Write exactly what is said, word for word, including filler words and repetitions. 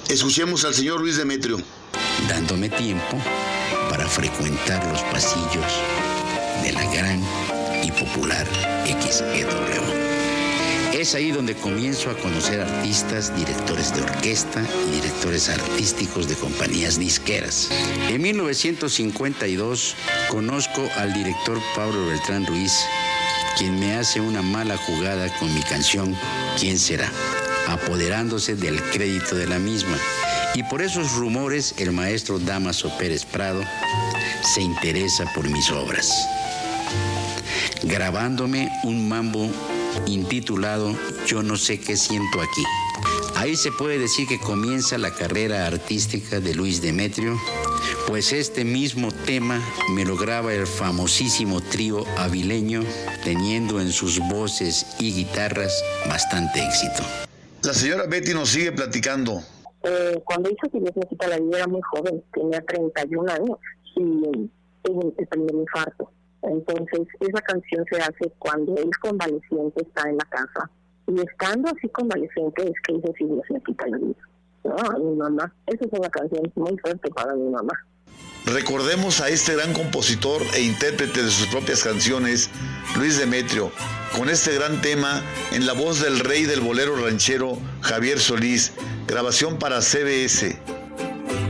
Escuchemos al señor Luis Demetrio. Dándome tiempo para frecuentar los pasillos de la gran y popular X E W. Es ahí donde comienzo a conocer artistas, directores de orquesta y directores artísticos de compañías disqueras. En mil novecientos cincuenta y dos conozco al director Pablo Beltrán Ruiz, quien me hace una mala jugada con mi canción ¿Quién será?, apoderándose del crédito de la misma. Y por esos rumores el maestro Dámaso Pérez Prado se interesa por mis obras, grabándome un mambo intitulado Yo no sé qué siento aquí. Ahí se puede decir que comienza la carrera artística de Luis Demetrio, pues este mismo tema me lo graba el famosísimo trío avileño, teniendo en sus voces y guitarras bastante éxito. La señora Betty nos sigue platicando. Eh, cuando hizo Si Dios me quita la vida era muy joven, tenía treinta y un años y en el primer infarto. Entonces, esa canción se hace cuando él convaleciente está en la casa. Y estando así convaleciente es que dice Si Dios me quita la vida. No, a mi mamá. Esa es una canción muy fuerte para mi mamá. Recordemos a este gran compositor e intérprete de sus propias canciones, Luis Demetrio, con este gran tema en la voz del rey del bolero ranchero, Javier Solís, grabación para C B S.